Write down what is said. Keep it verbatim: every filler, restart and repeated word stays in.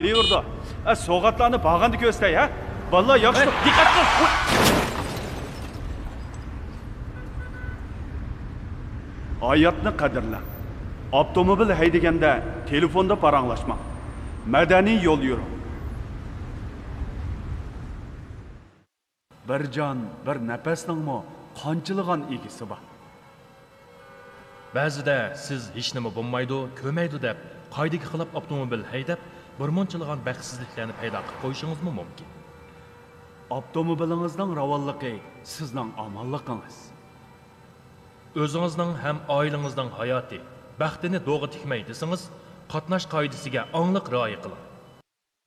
Bevrdi. A so'g'atlarni bag'andi ko'stay, ha? Vallahi yaxshi. Diqqat qil. Hayotni qadrla. Avtomobil haydaganda telefonda paranglashma. Madaniy yo'l yur. Bir jon, bir nafasningmi qanchilgan egisi bor. Ba'zida siz hech nima bo'lmaydi, ko'maydi deb qoidaga xilof avtomobil haydab, bir munchilgan baxtsizliklarni paydo qilib qo'yishingiz mumkin. Avtomobilingizning ravonligi sizning omonligingiz. O'zingizning ham oilangizning hayoti, baxtini do'g'ri tikmay desangiz, qatnash qoidasiga aniq rioya qiling.